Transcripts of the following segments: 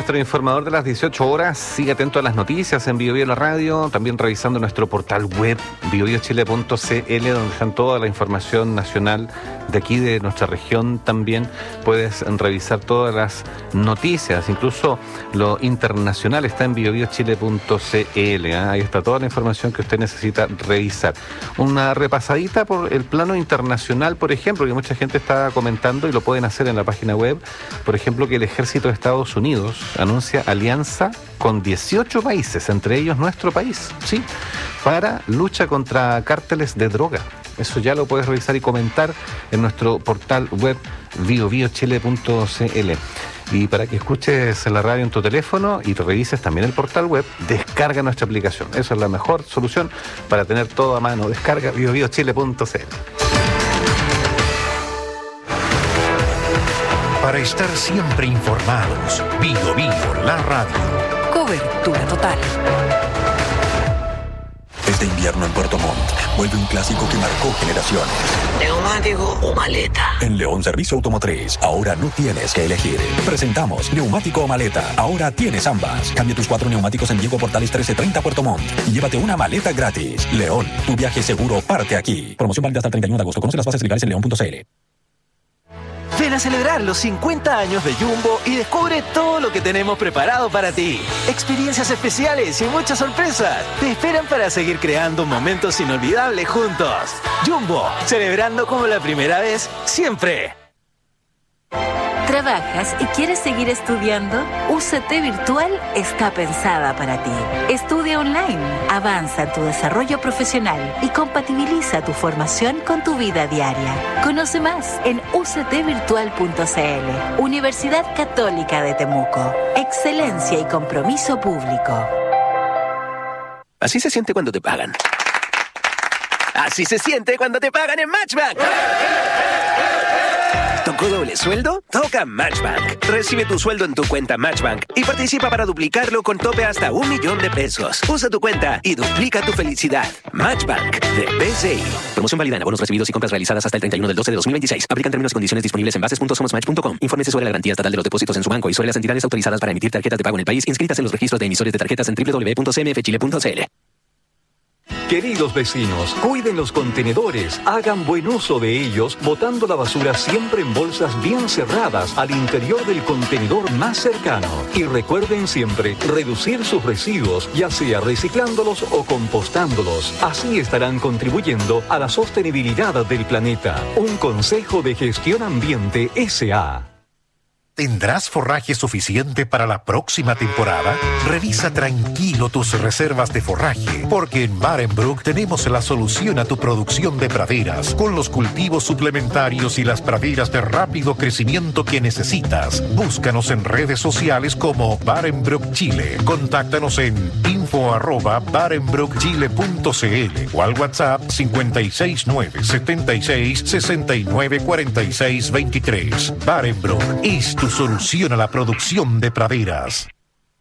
nuestro informador de las 18 horas. Sigue atento a las noticias en Bio Bio la radio, también revisando nuestro portal web biobiochile.cl, donde están toda la información nacional de aquí, de nuestra región. También puedes revisar todas las noticias, incluso lo internacional está en biobiochile.cl. Ahí está toda la información que usted necesita revisar. Una repasadita por el plano internacional, por ejemplo, que mucha gente está comentando y lo pueden hacer en la página web. Por ejemplo, que el ejército de Estados Unidos anuncia alianza con 18 países, entre ellos nuestro país, sí, para lucha contra cárteles de droga. Eso ya lo puedes revisar y comentar en nuestro portal web biobiochile.cl. Y para que escuches la radio en tu teléfono y te revises también el portal web, descarga nuestra aplicación. Esa es la mejor solución para tener todo a mano. Descarga biobiochile.cl. Para estar siempre informados, Bio Bio, la radio. Cobertura total. Este invierno en Puerto Montt vuelve un clásico que marcó generaciones. ¿Neumático o maleta? En León Servicio Automotriz, ahora no tienes que elegir. Presentamos neumático o maleta. Ahora tienes ambas. Cambia tus 4 neumáticos en Diego Portales 1330 Puerto Montt y llévate una maleta gratis. León, tu viaje seguro parte aquí. Promoción válida hasta el 31 de agosto. Conoce las bases legales en león.cl. Ven a celebrar los 50 años de Jumbo y descubre todo lo que tenemos preparado para ti. Experiencias especiales y muchas sorpresas te esperan para seguir creando momentos inolvidables juntos. Jumbo, celebrando como la primera vez, siempre. ¿Trabajas y quieres seguir estudiando? UCT Virtual está pensada para ti. Estudia online, avanza en tu desarrollo profesional y compatibiliza tu formación con tu vida diaria. Conoce más en uctvirtual.cl. Universidad Católica de Temuco. Excelencia y compromiso público. Así se siente cuando te pagan. Así se siente cuando te pagan en Matchbank. ¿Tocó doble sueldo? Toca Matchbank. Recibe tu sueldo en tu cuenta Matchbank y participa para duplicarlo con tope hasta $1.000.000. Usa tu cuenta y duplica tu felicidad. Matchbank de BCI. Promoción válida en abonos recibidos y compras realizadas hasta el 31 del 12 de 2026. Aplican términos y condiciones disponibles en bases.somosmatch.com. Infórmese sobre la garantía estatal de los depósitos en su banco y sobre las entidades autorizadas para emitir tarjetas de pago en el país inscritas en los registros de emisores de tarjetas en www.cmfchile.cl. Queridos vecinos, cuiden los contenedores, hagan buen uso de ellos, botando la basura siempre en bolsas bien cerradas al interior del contenedor más cercano. Y recuerden siempre reducir sus residuos, ya sea reciclándolos o compostándolos. Así estarán contribuyendo a la sostenibilidad del planeta. Un consejo de Gestión Ambiente S.A. ¿Tendrás forraje suficiente para la próxima temporada? Revisa tranquilo tus reservas de forraje, porque en Barenbrook tenemos la solución a tu producción de praderas, con los cultivos suplementarios y las praderas de rápido crecimiento que necesitas. Búscanos en redes sociales como Barenbrook Chile. Contáctanos en info@barenbrookchile.cl o al WhatsApp 56976694623. Barenbrook es tu solución a la producción de praderas.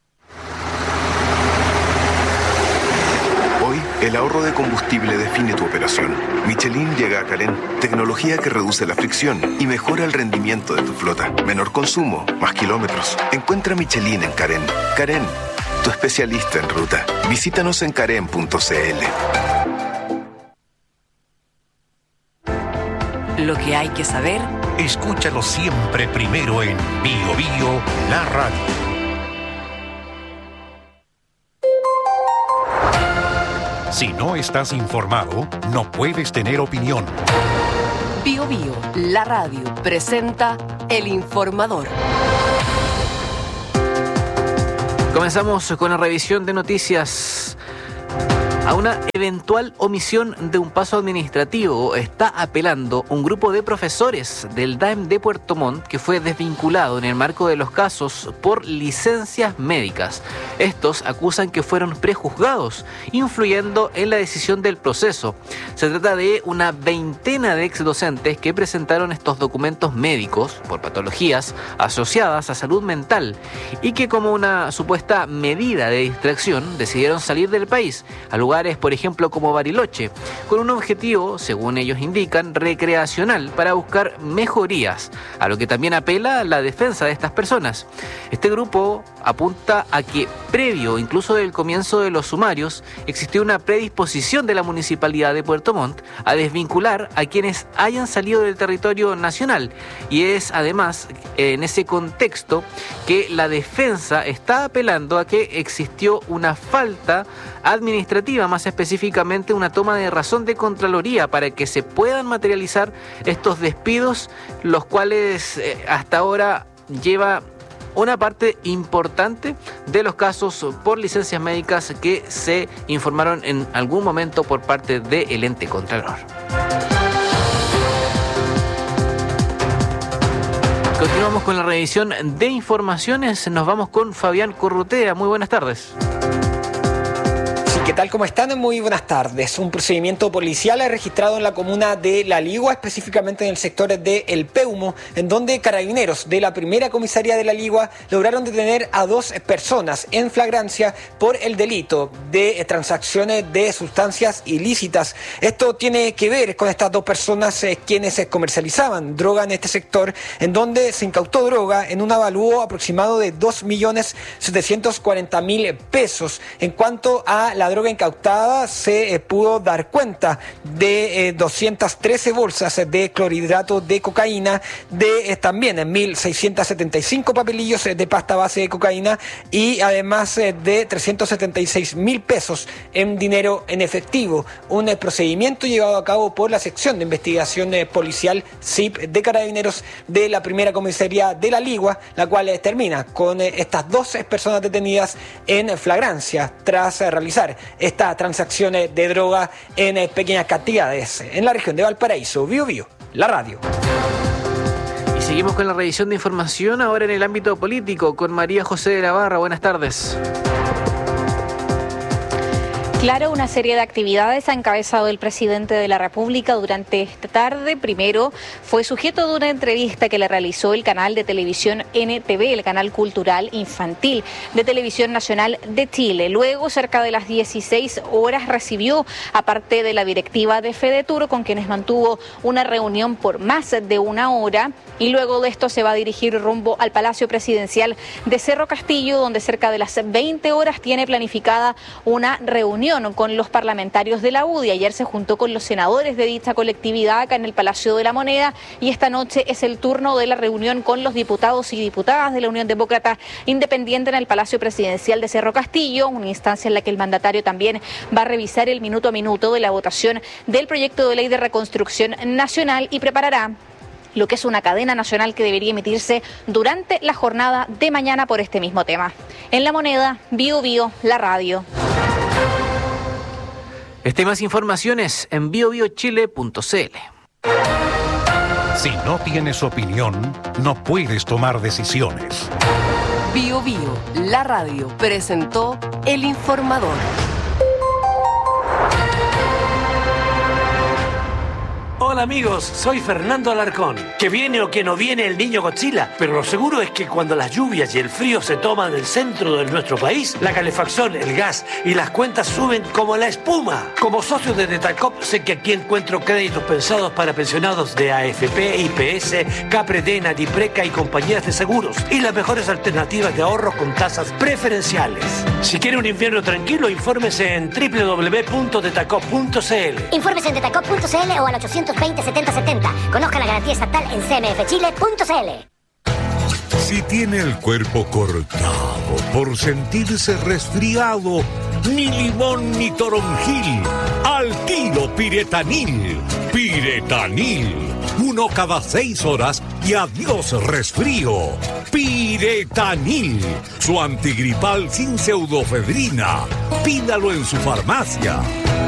Hoy, el ahorro de combustible define tu operación. Michelin llega a Carén, tecnología que reduce la fricción y mejora el rendimiento de tu flota. Menor consumo, más kilómetros. Encuentra Michelin en Carén. Carén, tu especialista en ruta. Visítanos en carén.cl. Lo que hay que saber. Escúchalo siempre primero en Bio Bio, la radio. Si no estás informado, no puedes tener opinión. Bio Bio, la radio, presenta El Informador. Comenzamos con la revisión de noticias. A una eventual omisión de un paso administrativo está apelando un grupo de profesores del DAEM de Puerto Montt que fue desvinculado en el marco de los casos por licencias médicas. Estos acusan que fueron prejuzgados, influyendo en la decisión del proceso. Se trata de una veintena de exdocentes que presentaron estos documentos médicos por patologías asociadas a salud mental y que, como una supuesta medida de distracción, decidieron salir del país, al lugar lugares, por ejemplo, como Bariloche, con un objetivo, según ellos indican, recreacional para buscar mejorías, a lo que también apela la defensa de estas personas. Este grupo apunta a que previo, incluso del comienzo de los sumarios, existió una predisposición de la Municipalidad de Puerto Montt a desvincular a quienes hayan salido del territorio nacional, y es además en ese contexto que la defensa está apelando a que existió una falta administrativa, más específicamente una toma de razón de Contraloría para que se puedan materializar estos despidos, los cuales hasta ahora lleva una parte importante de los casos por licencias médicas que se informaron en algún momento por parte del ente Contralor. Continuamos con la revisión de informaciones. Nos vamos con Fabián Corrutea. Muy buenas tardes. ¿Qué tal? ¿Cómo están? Muy buenas tardes. Un procedimiento policial registrado en la comuna de La Ligua, específicamente en el sector de El Peumo, en donde carabineros de la primera comisaría de La Ligua lograron detener a 2 personas en flagrancia por el delito de transacciones de sustancias ilícitas. Esto tiene que ver con estas 2 personas quienes comercializaban droga en este sector, en donde se incautó droga en un avalúo aproximado de 2.740.000 pesos. En cuanto a la droga incautada, se pudo dar cuenta de 213 bolsas de clorhidrato de cocaína, de también 1.675 papelillos de pasta base de cocaína y además de 376.000 pesos en dinero en efectivo. Un procedimiento llevado a cabo por la sección de investigación policial SIP de Carabineros de la primera comisaría de La Ligua, la cual termina con estas 2 personas detenidas en flagrancia tras realizar esta transacción de droga en pequeñas cantidades en la región de Valparaíso. Bio Bio, la radio. Y seguimos con la revisión de información ahora en el ámbito político con María José de la Barra. Buenas tardes. Claro, una serie de actividades ha encabezado el presidente de la República durante esta tarde. Primero, fue sujeto de una entrevista que le realizó el canal de televisión NTV, el canal cultural infantil de Televisión Nacional de Chile. Luego, cerca de las 16 horas, recibió a parte de la directiva de FEDETUR, con quienes mantuvo una reunión por más de 1 hora. Y luego de esto se va a dirigir rumbo al Palacio Presidencial de Cerro Castillo, donde cerca de las 20 horas tiene planificada una reunión con los parlamentarios de la UDI. Ayer se juntó con los senadores de dicha colectividad acá en el Palacio de la Moneda y esta noche es el turno de la reunión con los diputados y diputadas de la Unión Demócrata Independiente en el Palacio Presidencial de Cerro Castillo, una instancia en la que el mandatario también va a revisar el minuto a minuto de la votación del proyecto de ley de reconstrucción nacional y preparará lo que es una cadena nacional que debería emitirse durante la jornada de mañana por este mismo tema. En La Moneda, Bio Bio, la radio. Más informaciones en biobiochile.cl. Si no tienes opinión, no puedes tomar decisiones. Bio Bio, la radio, presentó El Informador. Hola amigos, soy Fernando Alarcón. Que viene o que no viene el niño Godzilla, pero lo seguro es que cuando las lluvias y el frío se toman el centro de nuestro país, la calefacción, el gas y las cuentas suben como la espuma. Como socio de Detacop sé que aquí encuentro créditos pensados para pensionados de AFP, IPS, Capredena, Dipreca y compañías de seguros y las mejores alternativas de ahorro con tasas preferenciales. Si quiere un invierno tranquilo, infórmese en www.detacop.cl. Infórmese en detacop.cl o al 820-7070. Conozca la garantía estatal en cmfchile.cl. Si tiene el cuerpo cortado por sentirse resfriado, ni limón ni toronjil, al tiro Piretanil. Piretanil, 1 cada 6 horas y adiós resfrío. Piretanil, su antigripal sin pseudofedrina. Pídalo en su farmacia.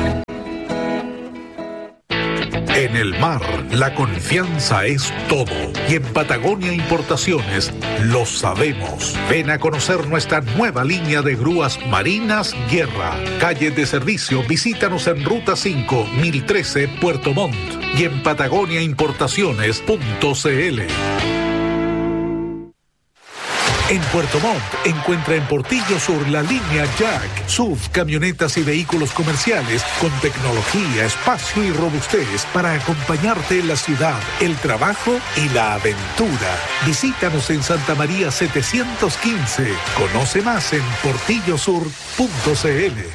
En el mar, la confianza es todo. Y en Patagonia Importaciones lo sabemos. Ven a conocer nuestra nueva línea de grúas marinas Guerra. Calle de servicio, visítanos en Ruta 5, 1013, Puerto Montt. Y en patagoniaimportaciones.cl. En Puerto Montt, encuentra en Portillo Sur la línea Jack, SUV, camionetas y vehículos comerciales con tecnología, espacio y robustez para acompañarte en la ciudad, el trabajo y la aventura. Visítanos en Santa María 715. Conoce más en portillosur.cl.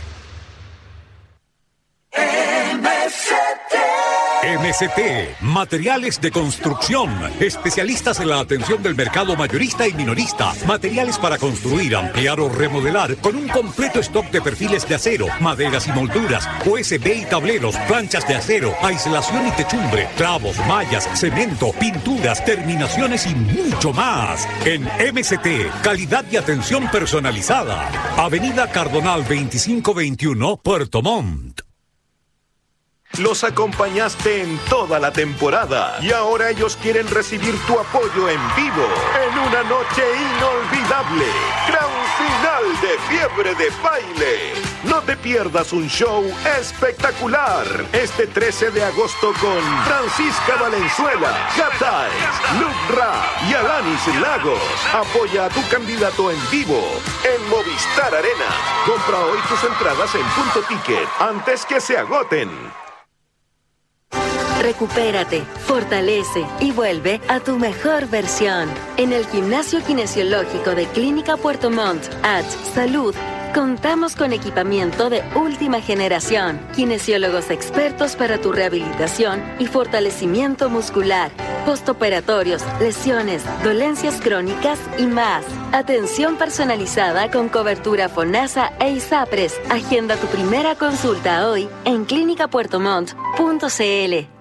MST, materiales de construcción, especialistas en la atención del mercado mayorista y minorista, materiales para construir, ampliar o remodelar, con un completo stock de perfiles de acero, maderas y molduras, USB y tableros, planchas de acero, aislación y techumbre, clavos, mallas, cemento, pinturas, terminaciones y mucho más. En MST, calidad y atención personalizada. Avenida Cardonal 2521, Puerto Montt. Los acompañaste en toda la temporada y ahora ellos quieren recibir tu apoyo en vivo en una noche inolvidable. Gran final de Fiebre de Baile. No te pierdas un show espectacular este 13 de agosto con Francisca Valenzuela, Gataes, Luke Ra y Alanis Lagos. Apoya a tu candidato en vivo en Movistar Arena. Compra hoy tus entradas en Punto Ticket antes que se agoten. Recupérate, fortalece y vuelve a tu mejor versión. En el Gimnasio Kinesiológico de Clínica Puerto Montt, Salud, contamos con equipamiento de última generación, kinesiólogos expertos para tu rehabilitación y fortalecimiento muscular, postoperatorios, lesiones, dolencias crónicas y más. Atención personalizada con cobertura FONASA e ISAPRES. Agenda tu primera consulta hoy en clínicapuertomont.cl.